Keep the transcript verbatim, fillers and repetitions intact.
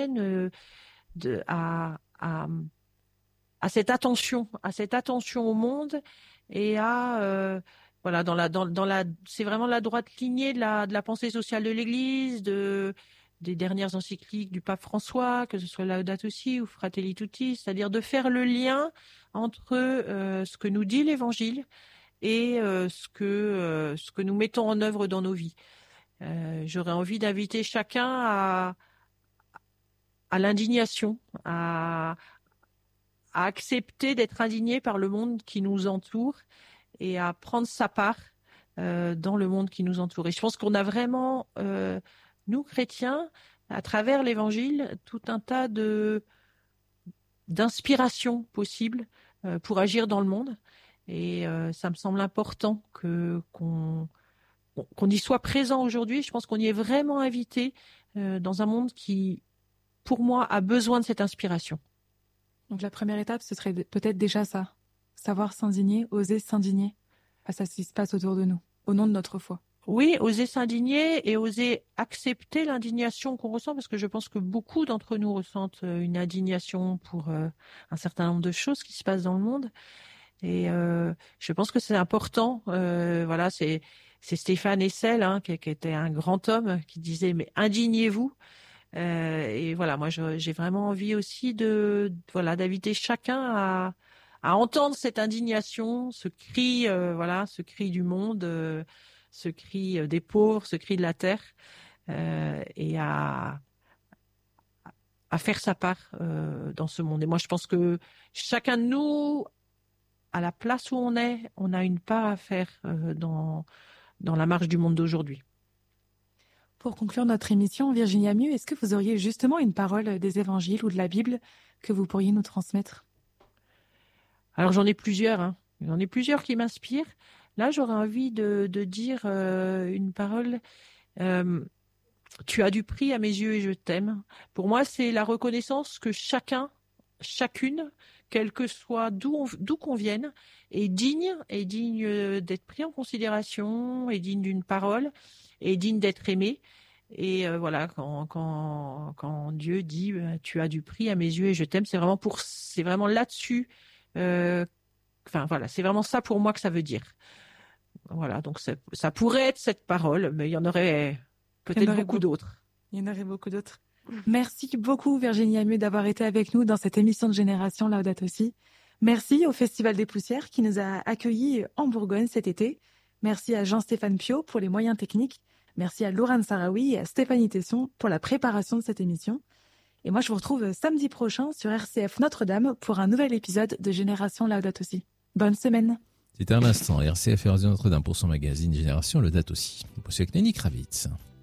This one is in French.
chrétienne euh, de, à, à, à cette attention, à cette attention au monde et à euh, voilà dans la dans, dans la c'est vraiment la droite lignée de la de la pensée sociale de l'Église, de des dernières encycliques du pape François, que ce soit Laudato Si ou Fratelli Tutti, c'est-à-dire de faire le lien entre euh, ce que nous dit l'Évangile et euh, ce que euh, ce que nous mettons en œuvre dans nos vies. Euh, j'aurais envie d'inviter chacun à à l'indignation, à à accepter d'être indigné par le monde qui nous entoure et à prendre sa part euh, dans le monde qui nous entoure. Et je pense qu'on a vraiment, euh, nous chrétiens, à travers l'Évangile, tout un tas de d'inspirations possibles euh, pour agir dans le monde. Et euh, ça me semble important que qu'on qu'on y soit présent aujourd'hui. Je pense qu'on y est vraiment invité euh, dans un monde qui, pour moi, a besoin de cette inspiration. Donc la première étape, ce serait peut-être déjà ça. Savoir s'indigner, oser s'indigner face à ce qui se passe autour de nous, au nom de notre foi. Oui, oser s'indigner et oser accepter l'indignation qu'on ressent, parce que je pense que beaucoup d'entre nous ressentent une indignation pour euh, un certain nombre de choses qui se passent dans le monde. Et euh, je pense que c'est important. Euh, voilà, c'est c'est Stéphane Hessel, hein, qui, qui était un grand homme, qui disait mais indignez-vous. Euh, et voilà, moi je, j'ai vraiment envie aussi de voilà d'inviter chacun à à entendre cette indignation, ce cri, euh, voilà, ce cri du monde, euh, ce cri des pauvres, ce cri de la terre, euh, et à à faire sa part euh, dans ce monde. Et moi je pense que chacun de nous, à la place où on est, on a une part à faire euh, dans dans la marche du monde d'aujourd'hui. Pour conclure notre émission, Virginie Amieux, est-ce que vous auriez justement une parole des évangiles ou de la Bible que vous pourriez nous transmettre ? Alors j'en ai plusieurs, hein. J'en ai plusieurs qui m'inspirent. Là, j'aurais envie de, de dire euh, une parole. Euh, tu as du prix à mes yeux et je t'aime. Pour moi, c'est la reconnaissance que chacun, chacune, quel que soit d'où on, d'où qu'on vienne, est digne, est digne d'être pris en considération, est digne d'une parole, est digne d'être aimé. Et euh, voilà, quand, quand, quand Dieu dit euh, tu as du prix à mes yeux et je t'aime, c'est vraiment pour, c'est vraiment là-dessus. Euh, enfin voilà, c'est vraiment ça pour moi que ça veut dire. Voilà, donc ça, ça pourrait être cette parole, mais il y en aurait peut-être il y en aurait beaucoup, beaucoup d'autres. Il y en aurait beaucoup d'autres. Merci beaucoup Virginie Amieux d'avoir été avec nous dans cette émission de Génération Laudato Si. Merci au Festival des Poussières qui nous a accueillis en Bourgogne cet été. Merci à Jean-Stéphane Piot pour les moyens techniques. Merci à Laurent Sarawi et à Stéphanie Tesson pour la préparation de cette émission. Et moi, je vous retrouve samedi prochain sur R C F Notre-Dame pour un nouvel épisode de Génération Laudato Si. Bonne semaine. C'était un instant R C F et Radio Notre-Dame pour son magazine Génération Laudato Si. Monsieur Kneni Kravitz.